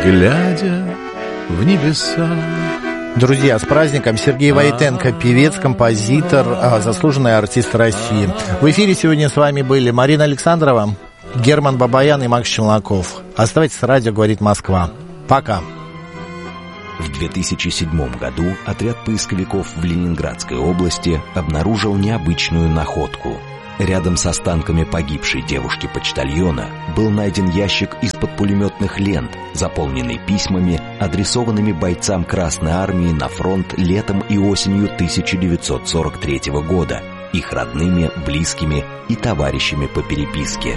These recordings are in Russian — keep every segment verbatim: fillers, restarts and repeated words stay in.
глядя в небеса. Друзья, с праздником! Сергей Войтенко, певец, композитор, заслуженный артист России. В эфире сегодня с вами были Марина Александрова, Герман Бабаян и Макс Челноков. Оставайтесь с радио «Говорит Москва». Пока! В две тысячи седьмом году отряд поисковиков в Ленинградской области обнаружил необычную находку. Рядом с останками погибшей девушки-почтальона был найден ящик из-под пулеметных лент, заполненный письмами, адресованными бойцам Красной Армии на фронт летом и осенью тысяча девятьсот сорок третьего года, их родными, близкими и товарищами по переписке.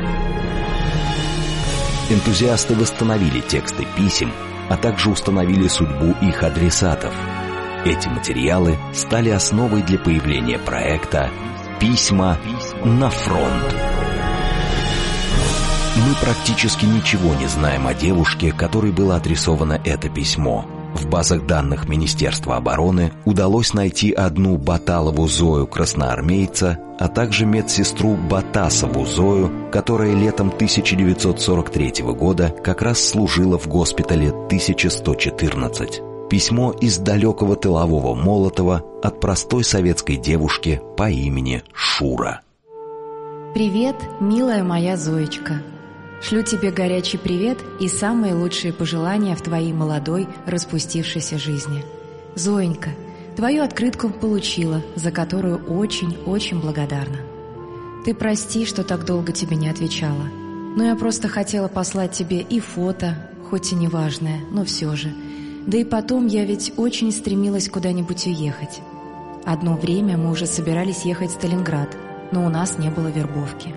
Энтузиасты восстановили тексты писем, а также установили судьбу их адресатов. Эти материалы стали основой для появления проекта «Письма на фронт». Мы практически ничего не знаем о девушке, которой было адресовано это письмо. В базах данных Министерства обороны удалось найти одну Баталову Зою красноармейца, а также медсестру Батасову Зою, которая летом тысяча девятьсот сорок третьего года как раз служила в госпитале тысяча сто четырнадцать. Письмо из далекого тылового Молотова от простой советской девушки по имени Шура. Привет, милая моя Зоечка. Шлю тебе горячий привет и самые лучшие пожелания в твоей молодой, распустившейся жизни. Зоенька, твою открытку получила, за которую очень-очень благодарна. Ты прости, что так долго тебе не отвечала, но я просто хотела послать тебе и фото, хоть и неважное, но все же. Да и потом я ведь очень стремилась куда-нибудь уехать. Одно время мы уже собирались ехать в Сталинград, но у нас не было вербовки.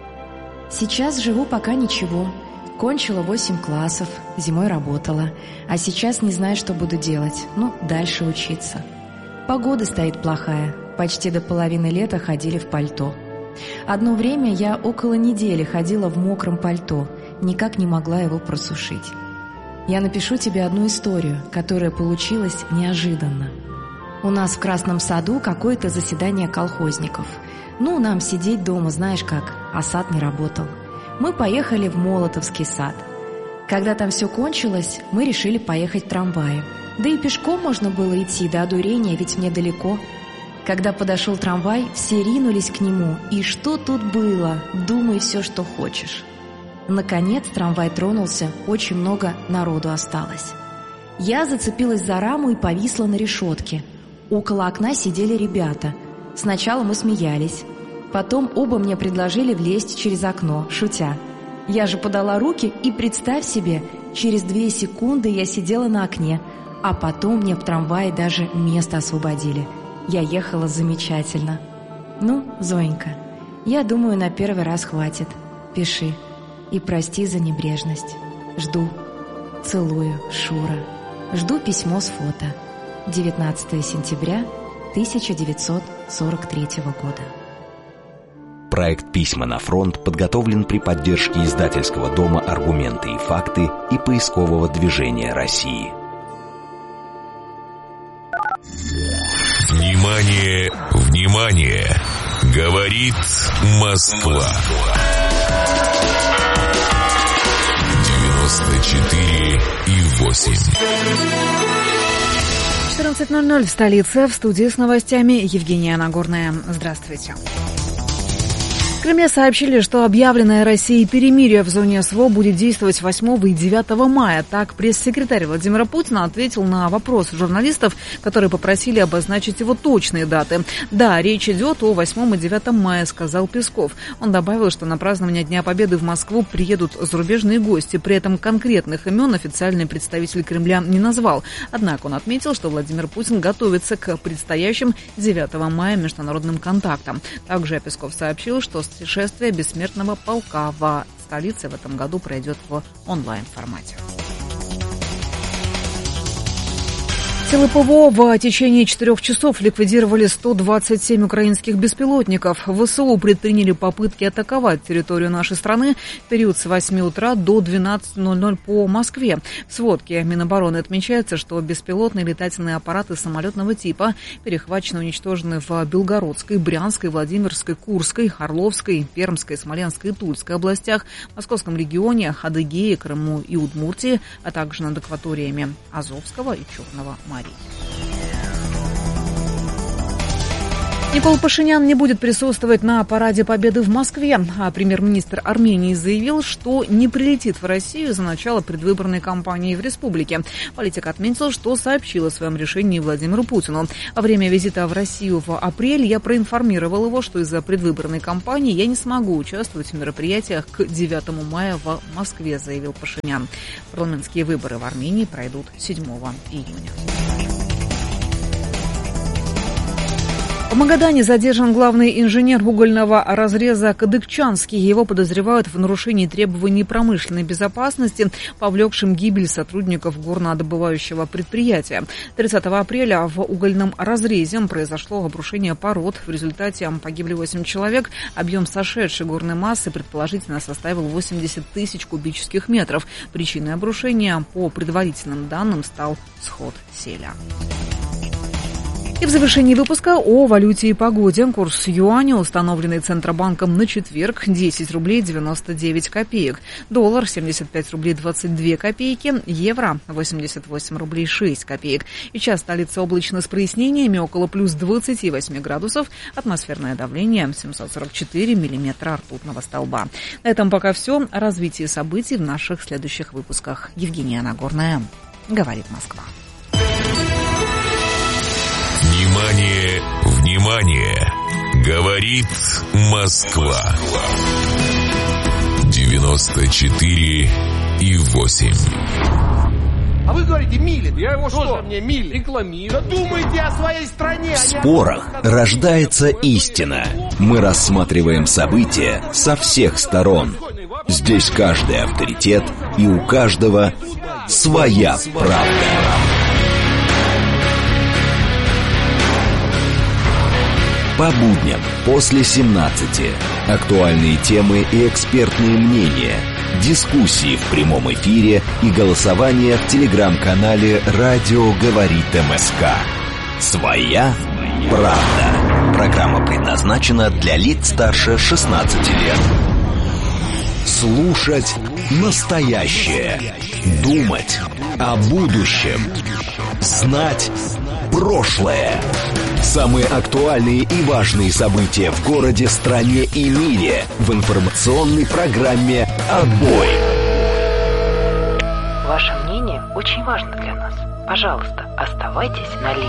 Сейчас живу пока ничего. Кончила восемь классов, зимой работала, а сейчас не знаю, что буду делать. Ну, дальше учиться. Погода стоит плохая, почти до половины лета ходили в пальто. Одно время я около недели ходила в мокром пальто, никак не могла его просушить. Я напишу тебе одну историю, которая получилась неожиданно. У нас в Красном саду какое-то заседание колхозников. Ну, нам сидеть дома, знаешь как, а сад не работал. Мы поехали в Молотовский сад. Когда там все кончилось, мы решили поехать в трамвае. Да и пешком можно было идти до одурения, ведь мне далеко. Когда подошел трамвай, все ринулись к нему. И что тут было? Думай все, что хочешь. Наконец трамвай тронулся, очень много народу осталось. Я зацепилась за раму и повисла на решетке. Около окна сидели ребята. Сначала мы смеялись. Потом оба мне предложили влезть через окно, шутя. Я же подала руки, и представь себе, через две секунды я сидела на окне, а потом мне в трамвае даже место освободили. Я ехала замечательно. Ну, Зоенька, я думаю, на первый раз хватит. Пиши. И прости за небрежность. Жду. Целую, Шура. Жду письмо с фото. девятнадцатого сентября тысяча девятьсот сорок третьего года. Проект «Письма на фронт» подготовлен при поддержке издательского дома «Аргументы и факты» и поискового движения России. Внимание, внимание! Говорит Москва. девяносто четыре и восемь. четырнадцать ноль ноль в столице. В студии с новостями Евгения Нагорная. Здравствуйте. В Кремле сообщили, что объявленное Россией перемирие в зоне СВО будет действовать восьмого и девятого мая. Так пресс-секретарь Владимира Путина ответил на вопрос журналистов, которые попросили обозначить его точные даты. Да, речь идет о восьмом и девятом мая, сказал Песков. Он добавил, что на празднование Дня Победы в Москву приедут зарубежные гости. При этом конкретных имен официальный представитель Кремля не назвал. Однако он отметил, что Владимир Путин готовится к предстоящим девятого мая международным контактам. Также Песков сообщил, что шествие бессмертного полка в столице в этом году пройдет в онлайн-формате. Силы ПВО в течение четырех часов ликвидировали сто двадцать семь украинских беспилотников. ВСУ предприняли попытки атаковать территорию нашей страны в период с восьми утра до двенадцати ноль-ноль по Москве. В сводке Минобороны отмечается, что беспилотные летательные аппараты самолетного типа перехвачены и уничтожены в Белгородской, Брянской, Владимирской, Курской, Орловской, Пермской, Смоленской и Тульской областях, Московском регионе, Адыгее, Крыму и Удмуртии, а также над акваториями Азовского и Черного моря. Никол Пашинян не будет присутствовать на параде Победы в Москве, а премьер-министр Армении заявил, что не прилетит в Россию из-за начала предвыборной кампании в республике. Политик отметил, что сообщил о своем решении Владимиру Путину. Во время визита в Россию в апреле я проинформировал его, что из-за предвыборной кампании я не смогу участвовать в мероприятиях к девятому мая в Москве, заявил Пашинян. Парламентские выборы в Армении пройдут седьмого июня. В Магадане задержан главный инженер угольного разреза Кадыкчанский. Его подозревают в нарушении требований промышленной безопасности, повлекшим гибель сотрудников горнодобывающего предприятия. тридцатого апреля в угольном разрезе произошло обрушение пород. В результате погибли восемь человек. Объем сошедшей горной массы предположительно составил восемьдесят тысяч кубических метров. Причиной обрушения, по предварительным данным, стал сход селя. И в завершении выпуска о валюте и погоде. Курс юаня, установленный Центробанком на четверг, десять рублей девяносто девять копеек. Доллар семьдесят пять рублей двадцать две копейки. Евро восемьдесят восемь рублей шесть копеек. И час столицы облачно с прояснениями, около плюс двадцати восьми градусов. Атмосферное давление семьсот сорок четыре миллиметра ртутного столба. На этом пока все. О развитии событий в наших следующих выпусках. Евгения Нагорная. Говорит Москва. Внимание, внимание! Говорит Москва. девяносто четыре и восемь. А вы говорите, Милин. Я его что? Мне Милин рекламирую. Да думайте о своей стране. В спорах рождается истина. Мы рассматриваем события со всех сторон. Здесь каждый авторитет, и у каждого своя правда. По будням после семнадцати. Актуальные темы и экспертные мнения. Дискуссии в прямом эфире и голосование в телеграм-канале «Радио говорит МСК». Своя правда. Программа предназначена для лиц старше шестнадцати лет. Слушать настоящее. Думать о будущем. Знать прошлое. Самые актуальные и важные события в городе, стране и мире в информационной программе «Отбой». Ваше мнение очень важно для нас. Пожалуйста, оставайтесь на линии.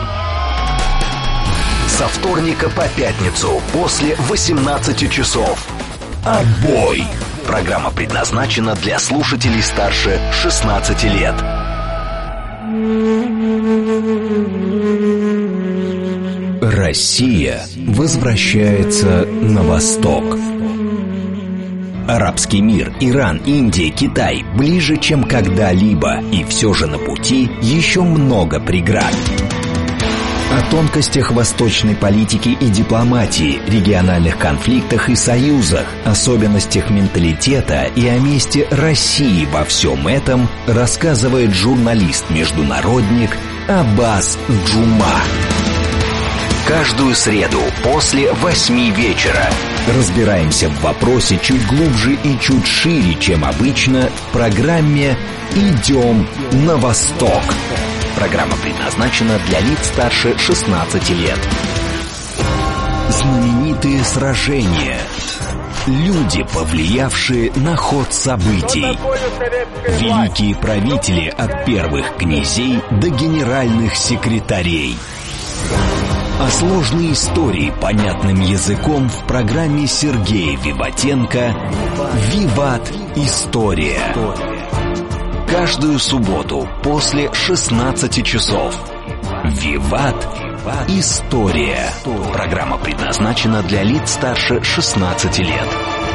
Со вторника по пятницу после восемнадцати часов. «Отбой». Программа предназначена для слушателей старше шестнадцати лет. Россия возвращается на восток. Арабский мир, Иран, Индия, Китай ближе, чем когда-либо, и все же на пути еще много преград. О тонкостях восточной политики и дипломатии, региональных конфликтах и союзах, особенностях менталитета и о месте России во всем этом рассказывает журналист-международник Аббас Джума. Каждую среду после восьми вечера разбираемся в вопросе чуть глубже и чуть шире, чем обычно, в программе «Идем на восток». Программа предназначена для лиц старше шестнадцати лет. Знаменитые сражения. Люди, повлиявшие на ход событий. Великие правители от первых князей до генеральных секретарей. О сложной истории понятным языком в программе Сергея Виватенко «Виват. История». Каждую субботу после шестнадцати часов. «Виват. История». Программа предназначена для лиц старше шестнадцати лет.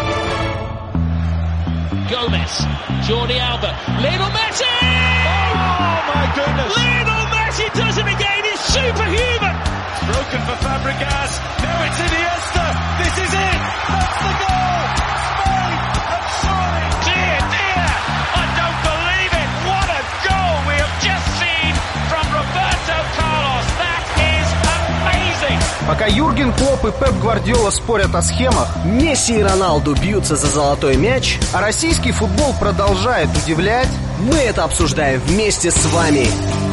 Gomez, Jordi Alba, Lionel Messi! Oh my goodness! Lionel Messi does it again! superhuman. It's broken for Fabregas. Now it's Iniesta. This is it. That's the goal. Spain have surely. Dear, dear. I don't believe it. What a goal we have just seen from Roberto Carlos. That is amazing. Пока Юрген Клопп и Пеп Гвардиола спорят о схемах, Месси и Роналду бьются за золотой мяч, а российский футбол продолжает удивлять, мы это обсуждаем вместе с вами.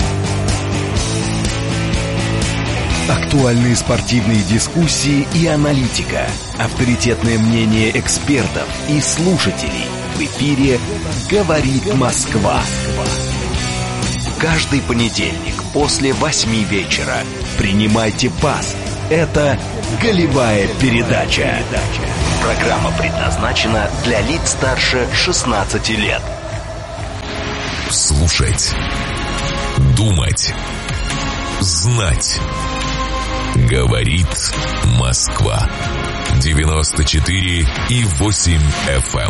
Актуальные спортивные дискуссии и аналитика. Авторитетное мнение экспертов и слушателей. В эфире «Говорит Москва». Каждый понедельник после восьми вечера. Принимайте пас. Это «Голевая передача». Программа предназначена для лиц старше шестнадцати лет. Слушать. Думать. Знать. Говорит Москва. девяносто четыре и восемь эф эм.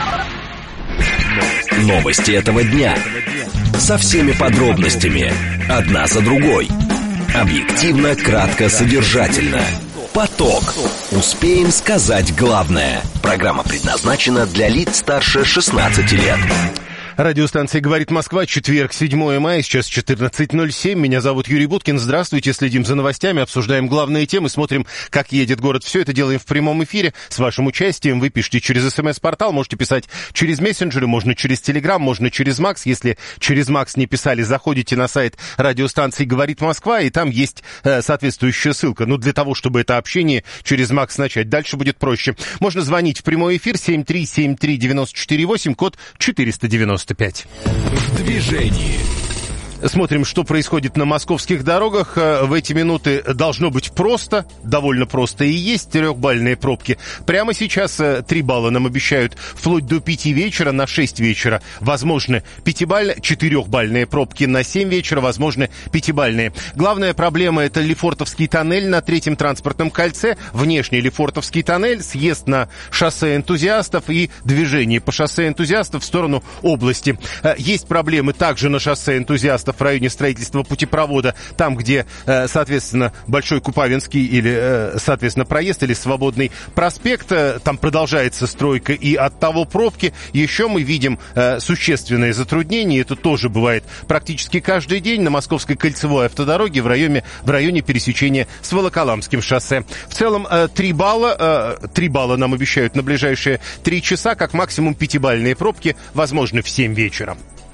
Новости этого дня. Со всеми подробностями. Одна за другой. Объективно, кратко, содержательно. Поток. Успеем сказать главное. Программа предназначена для лиц старше шестнадцати лет. Радиостанция «Говорит Москва», четверг, седьмое мая, сейчас четырнадцать ноль семь. Меня зовут Юрий Буткин. Здравствуйте, следим за новостями, обсуждаем главные темы, смотрим, как едет город. Все это делаем в прямом эфире с вашим участием. Вы пишите через смс-портал, можете писать через мессенджеры, можно через Телеграм, можно через Макс. Если через Макс не писали, заходите на сайт радиостанции «Говорит Москва», и там есть э, соответствующая ссылка. Ну, для того, чтобы это общение через Макс начать. Дальше будет проще. Можно звонить в прямой эфир семь три семь три девять четыре восемь, код четыреста девяносто пять. В движении. Смотрим, что происходит на московских дорогах. В эти минуты должно быть просто, довольно просто и есть трехбальные пробки. Прямо сейчас три балла нам обещают вплоть до пяти вечера, на шесть вечера возможны пятибальные, четырехбальные пробки, на семь вечера возможны пятибальные. Главная проблема — это Лефортовский тоннель на третьем транспортном кольце, внешний Лефортовский тоннель, съезд на шоссе Энтузиастов и движение по шоссе Энтузиастов в сторону области. Есть проблемы также на шоссе Энтузиастов в районе строительства путепровода, там, где, соответственно, Большой Купавинский или, соответственно, проезд или Свободный проспект, там продолжается стройка, и от того пробки. Еще мы видим существенные затруднения, это тоже бывает практически каждый день на Московской кольцевой автодороге в районе, в районе пересечения с Волоколамским шоссе. В целом, три балла, три балла нам обещают на ближайшие три часа, как максимум пятибальные пробки возможны в семь вечера.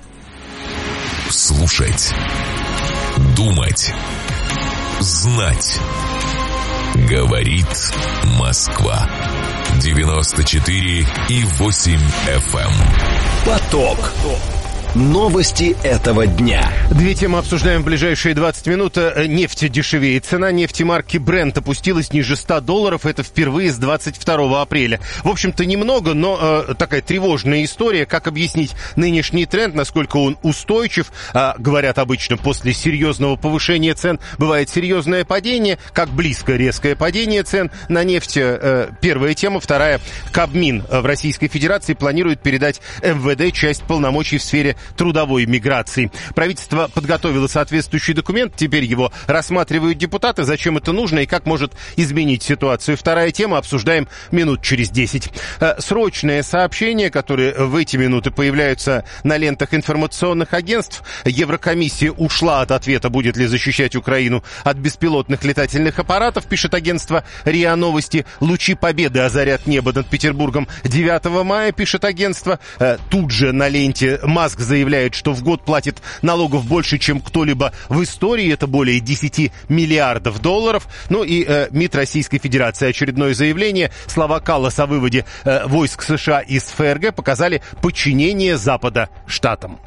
Слушать. Думать. Знать. Говорит Москва. девяносто четыре и восемь эф эм. Поток. Новости этого дня. Две темы обсуждаем в ближайшие двадцать минут. Нефть дешевеет. Цена нефти марки Brent опустилась ниже ста долларов. Это впервые с двадцать второго апреля. В общем-то, немного, но э, такая тревожная история. Как объяснить нынешний тренд, насколько он устойчив? Э, говорят обычно, после серьезного повышения цен бывает серьезное падение. Как близко резкое падение цен на нефть? Э, первая тема. Вторая. Кабмин в Российской Федерации планирует передать эм вэ дэ часть полномочий в сфере трудовой миграции. Правительство подготовило соответствующий документ, теперь его рассматривают депутаты. Зачем это нужно и как может изменить ситуацию? Вторая тема, обсуждаем минут через десять. Срочное сообщение, которое в эти минуты появляются на лентах информационных агентств. Еврокомиссия ушла от ответа, будет ли защищать Украину от беспилотных летательных аппаратов, пишет агентство РИА Новости. Лучи победы озарят небо над Петербургом девятого мая, пишет агентство. Тут же на ленте Маск заявляет, что в год платит налогов больше, чем кто-либо в истории. Это более десяти миллиардов долларов. Ну и э, МИД Российской Федерации. Очередное заявление. Слова Калласа о выводе э, войск США из эф эр гэ показали подчинение Запада штатам.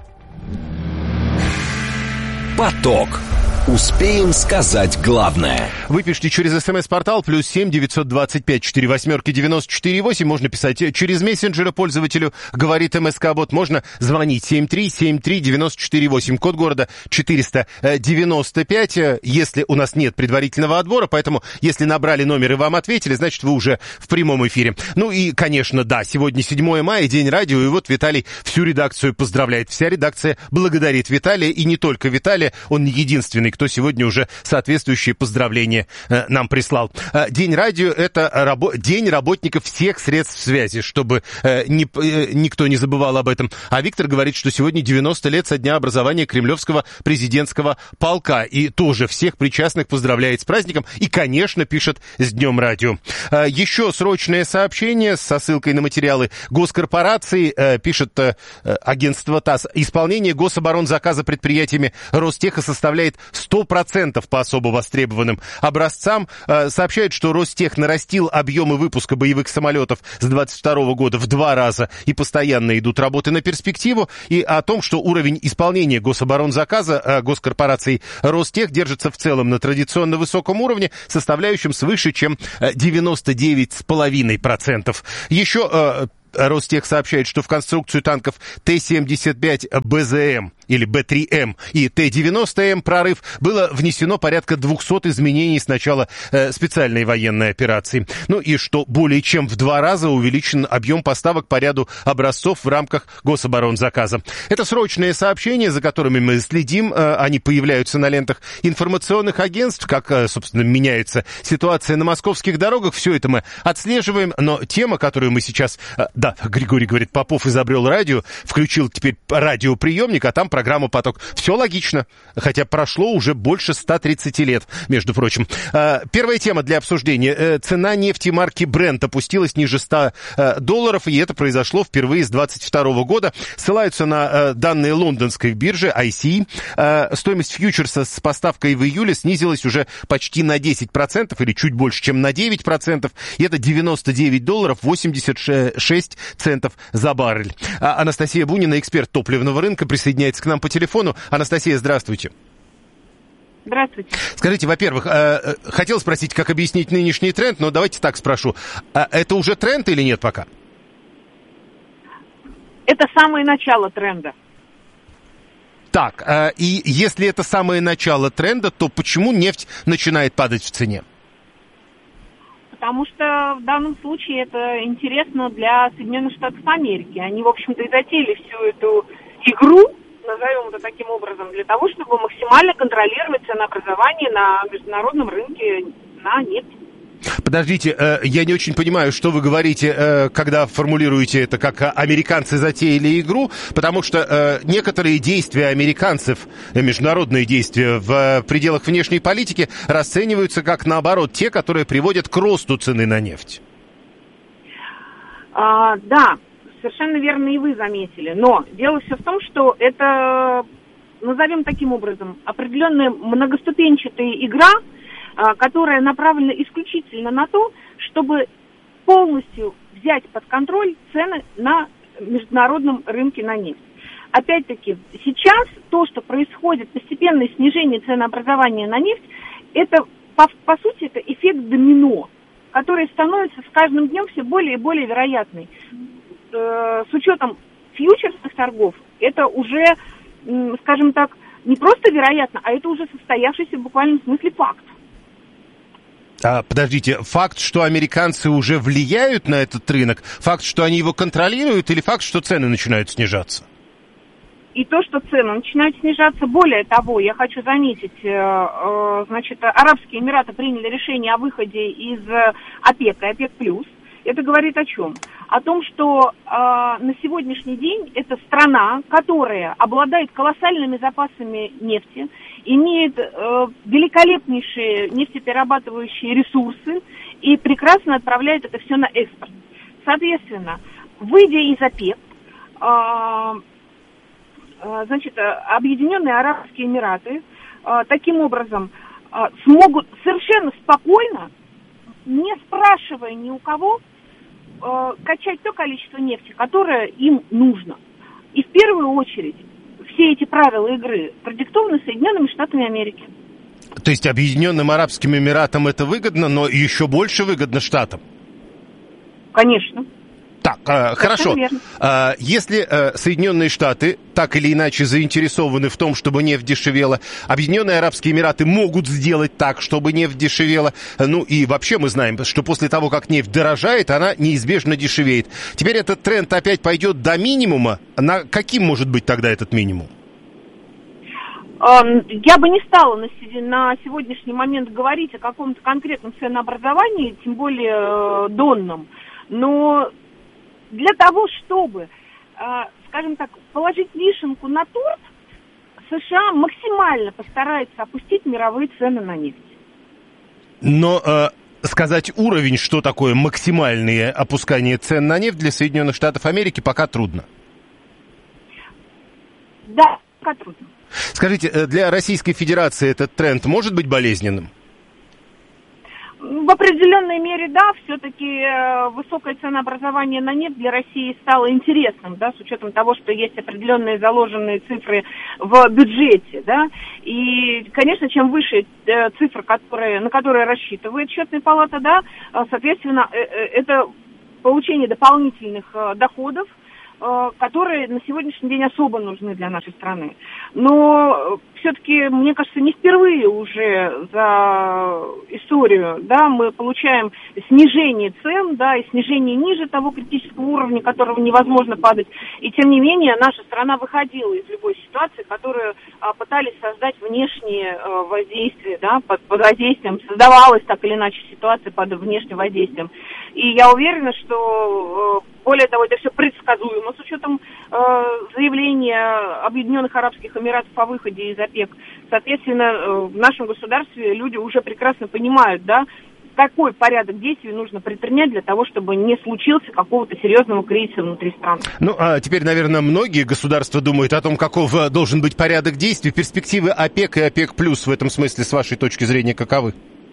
Поток. Успеем сказать главное. Вы пишите через смс-портал плюс семь девятьсот двадцать пять четыре восьмерки девяносто четыре восемь. Можно писать через мессенджеры пользователю «Говорит МСК-бот». Можно звонить семь три семь три девяносто четыре восемь. Код города четыреста девяносто пять. Если у нас нет предварительного отбора, поэтому если набрали номер и вам ответили, значит, вы уже в прямом эфире. Ну и, конечно, да, сегодня седьмое мая, день радио, и вот Виталий всю редакцию поздравляет. Вся редакция благодарит Виталия, и не только Виталия, он не единственный, кто сегодня уже соответствующие поздравления нам прислал. День радио – это рабо- день работников всех средств связи, чтобы не, никто не забывал об этом. А Виктор говорит, что сегодня девяносто лет со дня образования Кремлевского президентского полка. И тоже всех причастных поздравляет с праздником. И, конечно, пишет с Днем радио. Еще срочное сообщение со ссылкой на материалы госкорпорации. Пишет агентство ТАСС. Исполнение гособоронзаказа предприятиями Ростеха составляет сто процентов по особо востребованным образцам. Сообщает, что Ростех нарастил объемы выпуска боевых самолетов с двадцать второго года в два раза и постоянно идут работы на перспективу. И о том, что уровень исполнения гособоронзаказа госкорпорации Ростех держится в целом на традиционно высоком уровне, составляющем свыше, чем девяносто девять целых пять десятых процента. Еще Ростех сообщает, что в конструкцию танков Т семьдесят пять Б З М или Б три М и Т девяносто М «Прорыв» было внесено порядка двухсот изменений с начала э, специальной военной операции. Ну и что более чем в два раза увеличен объем поставок по ряду образцов в рамках гособоронзаказа. Это срочные сообщения, за которыми мы следим. Э, они появляются на лентах информационных агентств, как, э, собственно, меняется ситуация на московских дорогах. Все это мы отслеживаем, но тема, которую мы сейчас... Э, да, Григорий говорит, Попов изобрел радио, включил теперь радиоприемник, а там программа «Поток». Все логично, хотя прошло уже больше ста тридцати лет, между прочим. Первая тема для обсуждения. Цена нефти марки Brent опустилась ниже ста долларов, и это произошло впервые с двадцать второго года. Ссылаются на данные лондонской биржи ай си и. Стоимость фьючерса с поставкой в июле снизилась уже почти на десять процентов, или чуть больше, чем на девять процентов. И это девяносто девять долларов восемьдесят шесть центов за баррель. Анастасия Бунина, эксперт топливного рынка, присоединяется к нам по телефону. Анастасия, здравствуйте. Здравствуйте. Скажите, во-первых, э, хотел спросить, как объяснить нынешний тренд, но давайте так спрошу. А это уже тренд или нет пока? Это самое начало тренда. Так, э, и если это самое начало тренда, то почему нефть начинает падать в цене? Потому что в данном случае это интересно для Соединенных Штатов Америки. Они, в общем-то, и затеяли всю эту игру, назовем это таким образом, для того, чтобы максимально контролировать ценообразование на международном рынке на нефть. Подождите, я не очень понимаю, что вы говорите, когда формулируете это как американцы затеяли игру, потому что некоторые действия американцев, международные действия в пределах внешней политики расцениваются как, наоборот, те, которые приводят к росту цены на нефть. А, да, совершенно верно и вы заметили, но дело все в том, что это, назовем таким образом, определенная многоступенчатая игра, которая направлена исключительно на то, чтобы полностью взять под контроль цены на международном рынке на нефть. Опять-таки, сейчас то, что происходит, постепенное снижение ценообразования на нефть, это, по, по сути, это эффект домино, который становится с каждым днем все более и более вероятный. Э, с учетом фьючерсных торгов, это уже, э, скажем так, не просто вероятно, а это уже состоявшийся в буквальном смысле факт. А, подождите, факт, что американцы уже влияют на этот рынок, факт, что они его контролируют, или факт, что цены начинают снижаться? И то, что цены начинают снижаться. Более того, я хочу заметить, э, э, значит, Арабские Эмираты приняли решение о выходе из ОПЕК и ОПЕК+. Это говорит о чем? О том, что э, на сегодняшний день это страна, которая обладает колоссальными запасами нефти, имеет э, великолепнейшие нефтеперерабатывающие ресурсы и прекрасно отправляет это все на экспорт. Соответственно, выйдя из ОПЕК, э, э, значит, Объединенные Арабские Эмираты э, таким образом э, смогут совершенно спокойно, не спрашивая ни у кого, э, качать то количество нефти, которое им нужно. И в первую очередь все эти правила игры продиктованы Соединенными Штатами Америки. То есть Объединенным Арабским Эмиратам это выгодно, но еще больше выгодно Штатам? Конечно. Так, э, хорошо. Э, если э, Соединенные Штаты так или иначе заинтересованы в том, чтобы нефть дешевела, Объединенные Арабские Эмираты могут сделать так, чтобы нефть дешевела. Ну и вообще мы знаем, что после того, как нефть дорожает, она неизбежно дешевеет. Теперь этот тренд опять пойдет до минимума. На каким может быть тогда этот минимум? Я бы не стала на сегодняшний момент говорить о каком-то конкретном ценообразовании, тем более донном, но для того, чтобы, скажем так, положить вишенку на торт, США максимально постарается опустить мировые цены на нефть. Но э, сказать уровень, что такое максимальное опускание цен на нефть для Соединенных Штатов Америки, пока трудно. Да, пока трудно. Скажите, для Российской Федерации этот тренд может быть болезненным? В определенной мере, да, все-таки высокое ценообразование на нефть для России стало интересным, да, с учетом того, что есть определенные заложенные цифры в бюджете, да, и, конечно, чем выше цифры, которые, на которые рассчитывает Счетная палата, да, соответственно, это получение дополнительных доходов, которые на сегодняшний день особо нужны для нашей страны. Но все-таки, мне кажется, не впервые уже за историю, да, мы получаем снижение цен, да, и снижение ниже того критического уровня, которого невозможно падать. И тем не менее, наша страна выходила из любой ситуации, которую а, пытались создать внешние а, воздействия, да, под, под воздействием, создавалась так или иначе ситуация под внешним воздействием. И я уверена, что, более того, это все предсказуемо с учетом э, заявления Объединенных Арабских Эмиратов о выходе из ОПЕК. Соответственно, э, в нашем государстве люди уже прекрасно понимают, да, какой порядок действий нужно предпринять для того, чтобы не случился какого-то серьезного кризиса внутри страны. Ну, а теперь, наверное, многие государства думают о том, каков должен быть порядок действий. Перспективы ОПЕК и ОПЕК плюс в этом смысле, с вашей точки зрения, каковы?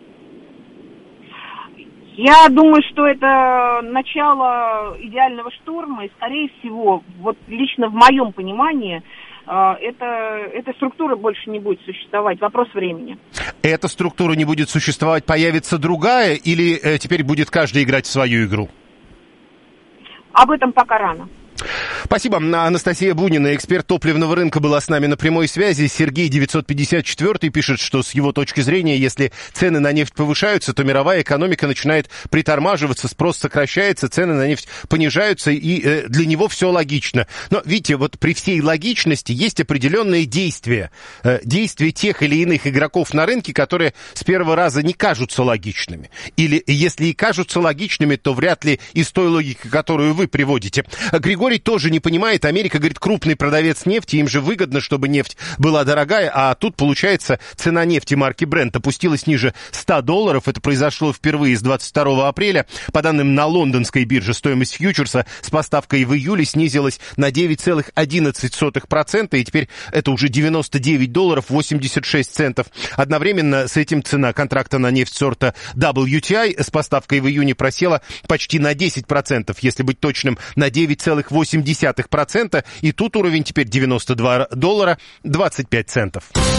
Я думаю, что это начало идеального шторма, и, скорее всего, вот лично в моем понимании, это, эта структура больше не будет существовать. Вопрос времени. Эта структура не будет существовать, появится другая, или э, теперь будет каждый играть в свою игру? Об этом пока рано. Спасибо. Анастасия Бунина, эксперт топливного рынка, была с нами на прямой связи. Сергей девятьсот пятьдесят четыре пишет, что с его точки зрения, если цены на нефть повышаются, то мировая экономика начинает притормаживаться, спрос сокращается, цены на нефть понижаются, и э, для него все логично. Но, видите, вот при всей логичности есть определенные действия. Э, действия тех или иных игроков на рынке, которые с первого раза не кажутся логичными. Или если и кажутся логичными, то вряд ли из той логики, которую вы приводите. Григорий тоже не понимает. Америка, говорит, крупный продавец нефти, им же выгодно, чтобы нефть была дорогая, а тут, получается, цена нефти марки Brent опустилась ниже ста долларов. Это произошло впервые с двадцать второго апреля. По данным на лондонской бирже, стоимость фьючерса с поставкой в июле снизилась на девять целых одиннадцать сотых процента, и теперь это уже девяносто девять долларов восемьдесят шесть центов. Одновременно с этим цена контракта на нефть сорта дабл ю ти ай с поставкой в июне просела почти на десять процентов, если быть точным, на девять целых восемь десятых процента, и тут уровень теперь девяносто два доллара двадцать пять центов.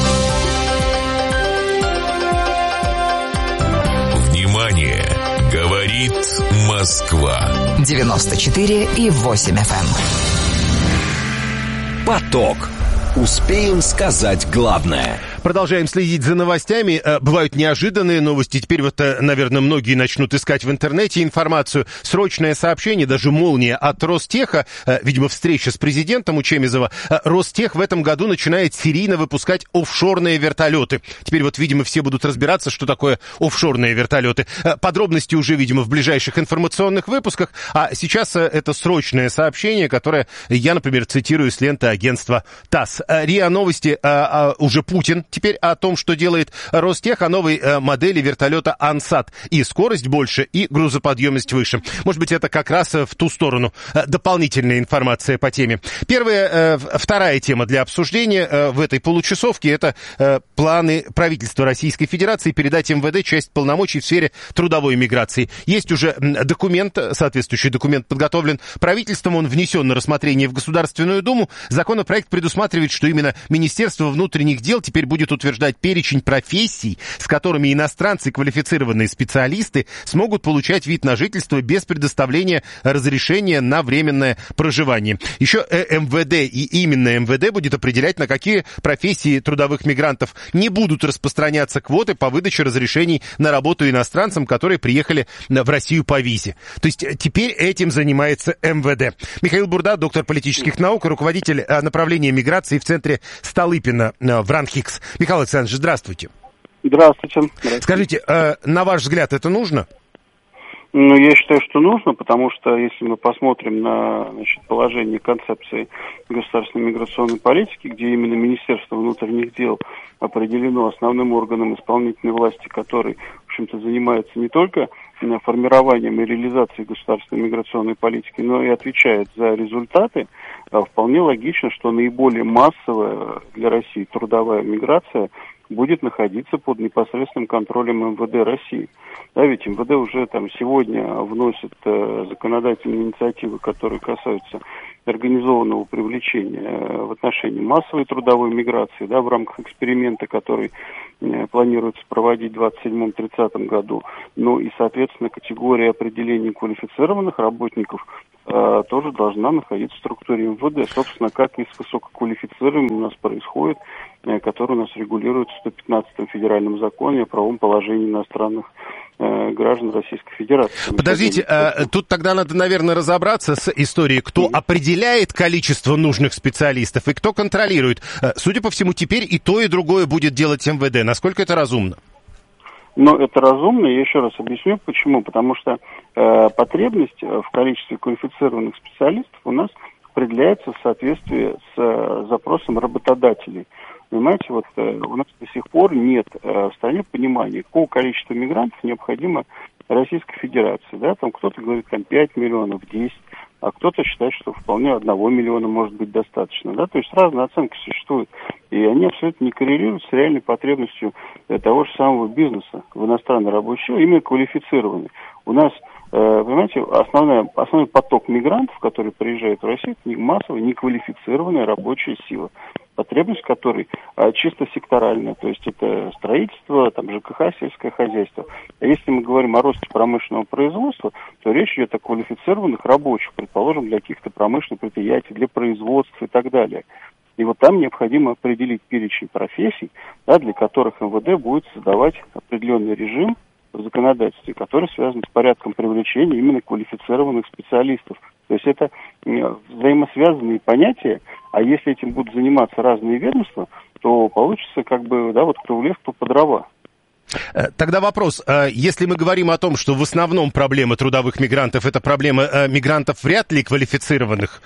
Внимание! Говорит Москва. девяносто четыре и восемь эф эм. Поток. Успеем сказать главное. Продолжаем следить за новостями. Бывают неожиданные новости. Теперь вот, наверное, многие начнут искать в интернете информацию. Срочное сообщение, даже молния от Ростеха. Видимо, встреча с президентом у Чемизова. Ростех в этом году начинает серийно выпускать офшорные вертолеты. Теперь вот, видимо, все будут разбираться, что такое офшорные вертолеты. Подробности уже, видимо, в ближайших информационных выпусках. А сейчас это срочное сообщение, которое я, например, цитирую с ленты агентства ТАСС. РИА Новости, а, а, уже Путин теперь о том, что делает Ростех, о новой а, модели вертолета «Ансат». И скорость больше, и грузоподъемность выше. Может быть, это как раз в ту сторону а, дополнительная информация по теме. Первая, а, вторая тема для обсуждения а, в этой получасовке — это а, планы правительства Российской Федерации передать эм вэ дэ часть полномочий в сфере трудовой миграции. Есть уже документ, соответствующий документ подготовлен правительством, он внесен на рассмотрение в Государственную Думу. Законопроект предусматривает, что именно Министерство внутренних дел теперь будет утверждать перечень профессий, с которыми иностранцы, квалифицированные специалисты, смогут получать вид на жительство без предоставления разрешения на временное проживание. Еще эм вэ дэ, и именно эм вэ дэ будет определять, на какие профессии трудовых мигрантов не будут распространяться квоты по выдаче разрешений на работу иностранцам, которые приехали в Россию по визе. То есть теперь этим занимается эм вэ дэ. Михаил Бурда, доктор политических наук, руководитель направления миграции в центре Столыпина в РАНХИКС. Михаил Александрович, здравствуйте. Здравствуйте. Здравствуйте. Скажите, на ваш взгляд, это нужно? Ну, я считаю, что нужно, потому что если мы посмотрим на, значит, положение концепции государственной миграционной политики, где именно Министерство внутренних дел определено основным органом исполнительной власти, который, в общем-то, занимается не только формированием и реализацией государственной миграционной политики, но и отвечает за результаты, вполне логично, что наиболее массовая для России трудовая миграция будет находиться под непосредственным контролем МВД России. Да, ведь МВД уже там сегодня вносит э, законодательные инициативы, которые касаются организованного привлечения э, в отношении массовой трудовой миграции, да, в рамках эксперимента, который э, планируется проводить в двадцать седьмом — тридцатом году. Ну и, соответственно, категория определения квалифицированных работников э, тоже должна находиться в структуре МВД. Собственно, как и с высококвалифицированными у нас происходит, э, который у нас регулируется в сто пятнадцатом федеральном законе о правовом положении иностранных э, граждан Российской Федерации. Подождите, э, тут тогда надо, наверное, разобраться с историей, кто mm-hmm. определяет количество нужных специалистов и кто контролирует. Э, судя по всему, теперь и то, и другое будет делать МВД. Насколько это разумно? Но это разумно, я еще раз объясню, почему. Потому что э, потребность в количестве квалифицированных специалистов у нас определяется в соответствии с э, запросом работодателей. Понимаете, вот э, у нас до сих пор нет э, в стране понимания, какого количества мигрантов необходимо Российской Федерации. Да? Там кто-то говорит, там пять миллионов, десять, а кто-то считает, что вполне одного миллиона может быть достаточно. Да? То есть разные оценки существуют, и они абсолютно не коррелируют с реальной потребностью э, того же самого бизнеса в иностранной рабочей силе, именно квалифицированной. У нас, э, понимаете, основная, основной поток мигрантов, которые приезжают в Россию, это массовая, неквалифицированная рабочая сила, потребность которой а, чисто секторальная, то есть это строительство, там, ЖКХ, сельское хозяйство. А если мы говорим о росте промышленного производства, то речь идет о квалифицированных рабочих, предположим, для каких-то промышленных предприятий, для производства и так далее. И вот там необходимо определить перечень профессий, да, для которых МВД будет создавать определенный режим в законодательстве, который связан с порядком привлечения именно квалифицированных специалистов. То есть это взаимосвязанные понятия, а если этим будут заниматься разные ведомства, то получится как бы, да, вот кто в лес, кто по дрова. Тогда вопрос, если мы говорим о том, что в основном проблема трудовых мигрантов это проблема мигрантов вряд ли квалифицированных,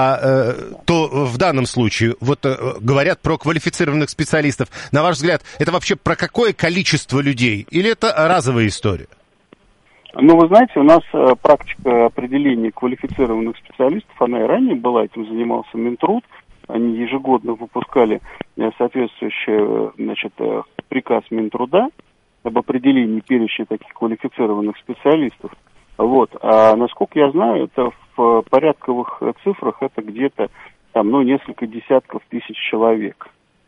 то в данном случае вот говорят про квалифицированных специалистов. На ваш взгляд, это вообще про какое количество людей или это разовая история? Ну, вы знаете, у нас э, практика определения квалифицированных специалистов, она и ранее была, этим занимался Минтруд. Они ежегодно выпускали э, соответствующий э, значит, э, приказ Минтруда об определении перечня таких квалифицированных специалистов. Вот. А насколько я знаю, это в порядковых цифрах это где-то там, ну, несколько десятков тысяч человек.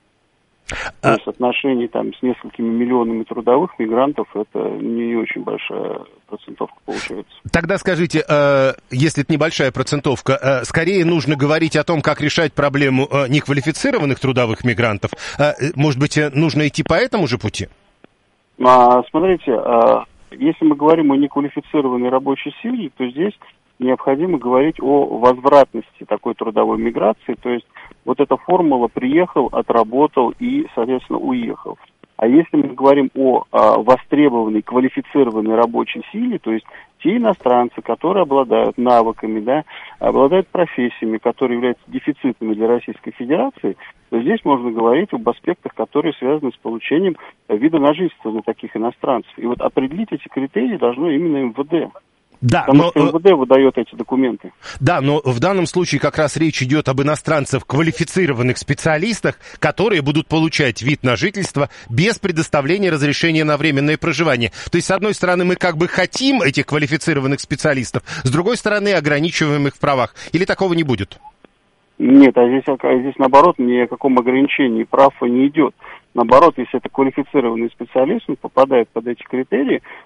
То есть отношение там с несколькими миллионами трудовых мигрантов это не очень большая процентовка получается. Тогда скажите, э, если это небольшая процентовка, э, скорее нужно говорить о том, как решать проблему э, неквалифицированных трудовых мигрантов. Э, может быть, нужно идти по этому же пути? А, смотрите, а, если мы говорим о неквалифицированной рабочей силе, то здесь необходимо говорить о возвратности такой трудовой миграции, то есть вот эта формула приехал, отработал и, соответственно, уехал. А если мы говорим о а, востребованной, квалифицированной рабочей силе, то есть те иностранцы, которые обладают навыками, да, обладают профессиями, которые являются дефицитными для Российской Федерации, то здесь можно говорить об аспектах, которые связаны с получением вида на жительство для таких иностранцев. И вот определить эти критерии должно именно МВД. Да, Потому но, что МВД выдает эти документы. Да, но в данном случае как раз речь идет об иностранцев, квалифицированных специалистах, которые будут получать вид на жительство без предоставления разрешения на временное проживание. То есть, с одной стороны, мы как бы хотим этих квалифицированных специалистов, с другой стороны, ограничиваем их в правах. Или такого не будет? Нет, а здесь, а здесь наоборот, ни о каком ограничении прав не идет. Наоборот, если это квалифицированный специалист, он попадает под эти критерии,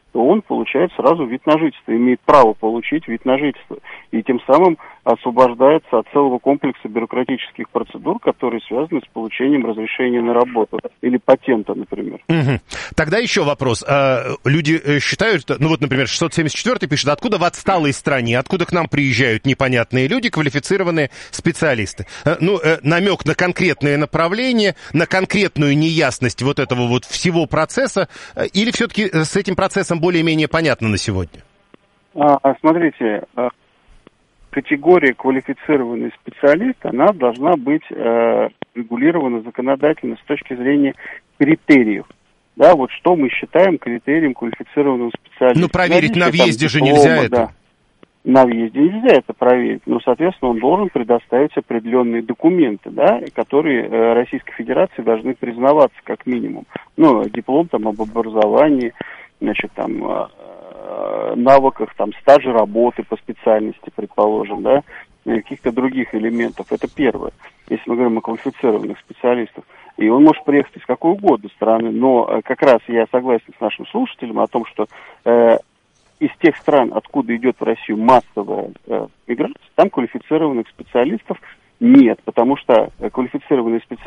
то он получает сразу вид на жительство, имеет право получить вид на жительство. И тем самым освобождается от целого комплекса бюрократических процедур, которые связаны с получением разрешения на работу или патента, например. Угу. Тогда еще вопрос. Люди считают, ну вот, например, шестьсот семьдесят четвёртый пишет, откуда в отсталой стране, откуда к нам приезжают непонятные люди, квалифицированные специалисты? Ну, намек на конкретное направление, на конкретную неясность вот этого вот всего процесса, или все-таки с этим процессом более-менее понятно на сегодня? А, смотрите, категория квалифицированный специалист, она должна быть э, регулирована законодательно с точки зрения критериев. Да, вот что мы считаем критерием квалифицированного специалиста. Ну, проверить Наличие, на въезде там, же диплома, нельзя да. это. На въезде нельзя это проверить, но, соответственно, он должен предоставить определенные документы, да, которые э, Российской Федерации должны признаваться как минимум. Ну, диплом там об образовании, значит, там, э, навыках, там, стажа работы по специальности, предположим, да, и каких-то других элементов. Это первое, если мы говорим о квалифицированных специалистах. И он может приехать из какой угодно страны, но э, как раз я согласен с нашим слушателем о том, что э, из тех стран, откуда идет в Россию массовая э, миграция, там квалифицированных специалистов нет, потому что квалифицированные специалисты